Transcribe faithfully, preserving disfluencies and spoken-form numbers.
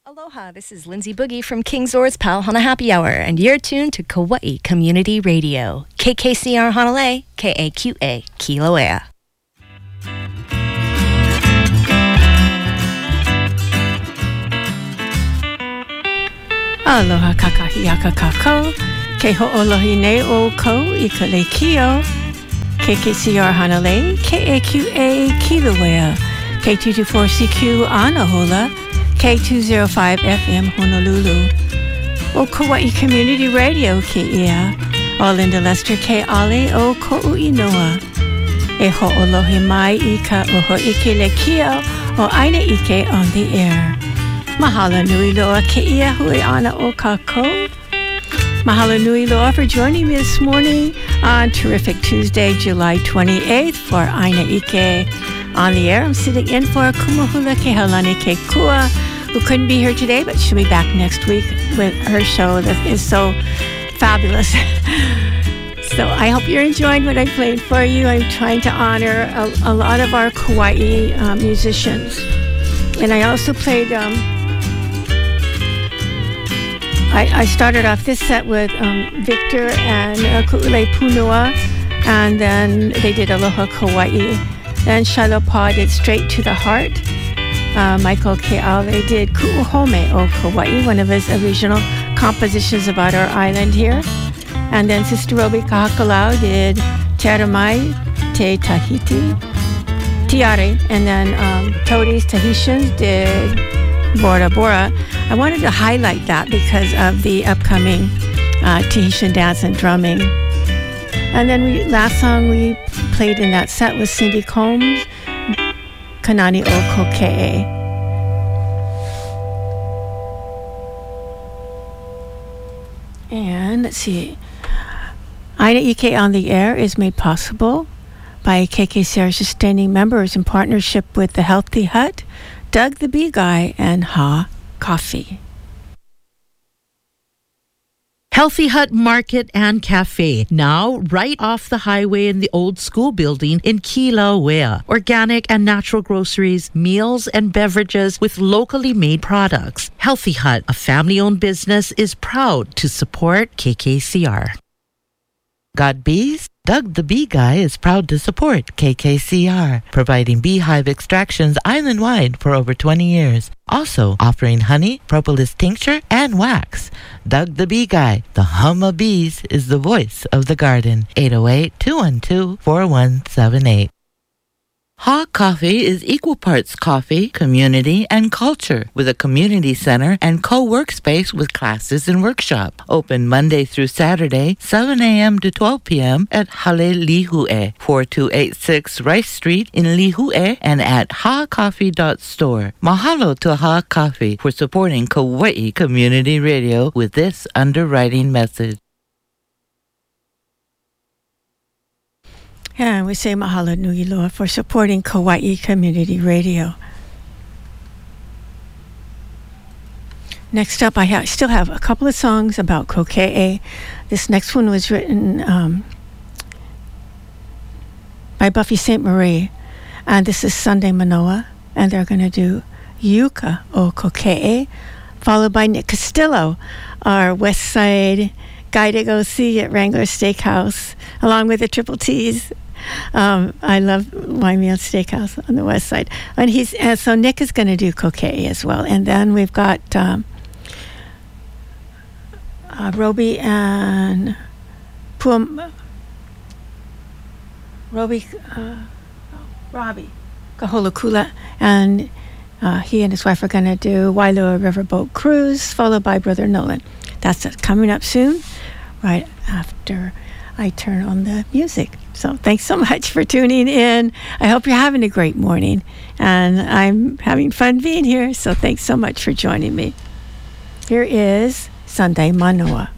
Aloha, this is Lindsay Boogie from King Zor's Pal Hana Happy Hour, and you're tuned to Kauai Community Radio. K K C R Hanalei, K A Q A, Kilauea. Aloha kakahiaka kako, ke ho'olohi ne o ko i ka leikio, K K C R Hanalei, K A Q A, Kilauea, K two twenty-four C Q Anahola, K two oh five F M Honolulu. O Kauai Community Radio ke ia. O Linda Lester ke ale o ko'u inoa. E ho'olohi mai i ka uho ike le kia o Aina Ike on the air. Mahalo nui loa ke ia hui ana o kako. Mahalo nui loa for joining me this morning on terrific Tuesday, July twenty-eighth for Aina Ike on the air. I'm sitting in for Kumahula ke Halani ke Kua, who couldn't be here today, but she'll be back next week with her show that is so fabulous. So I hope you're enjoying what I played for you. I'm trying to honor a, a lot of our Kauai uh, musicians. And I also played, um, I, I started off this set with um, Victor and uh, Ku'ule Punua, and then they did Aloha Kauai. Then Shiloh Pa did Straight to the Heart. Uh, Michael Ke'ale did Ku'uhome o Kauai, one of his original compositions about our island here. And then Sister Robi Kahakalau did Te Aramai Te Tahiti, Tiare. And then um, Toadies Tahitians did Bora Bora. I wanted to highlight that because of the upcoming uh, Tahitian dance and drumming. And then we last song we played in that set was Cindy Combs, Kanani o Koke'e. And let's see, Aina Ike on the air is made possible by K K C R sustaining members in partnership with the Healthy Hut, Doug the Bee Guy, and Ha Coffee. Healthy Hut Market and Cafe, now right off the highway in the old school building in Kilauea. Organic and natural groceries, meals and beverages with locally made products. Healthy Hut, a family-owned business, is proud to support K K C R. Got bees? Doug the Bee Guy is proud to support K K C R, providing beehive extractions island-wide for over twenty years. Also offering honey, propolis tincture, and wax. Doug the Bee Guy, the hum of bees, is the voice of the garden. eight oh eight, two one two, four one seven eight. Ha Coffee is equal parts coffee, community, and culture, with a community center and co-workspace with classes and workshop. Open Monday through Saturday, seven a.m. to twelve p.m. at Hale Lihue, forty-two eighty-six Rice Street in Lihue, and at ha coffee dot store. Mahalo to Ha Coffee for supporting Kauai Community Radio with this underwriting message. And we say mahalo nui loa for supporting Kauai Community Radio. Next up, I ha- still have a couple of songs about Koke'e. This next one was written um, by Buffy Saint Marie. And this is Sunday Manoa. And they're going to do Yuka o Koke'e, followed by Nick Castillo, our West Side guy to go see at Wrangler Steakhouse, along with the Triple T's. Um, I love Waimea Steakhouse on the west side. And he's and so Nick is going to do Koke'e as well. And then we've got um, uh, Roby and Puam, Roby, uh, Robbie Kaholakula, and uh, he and his wife are going to do Wailua Riverboat Cruise, followed by Brother Nolan. That's it, coming up soon, right after I turn on the music. So thanks so much for tuning in. I hope you're having a great morning, and I'm having fun being here. So thanks so much for joining me. Here is Sunday Manoa.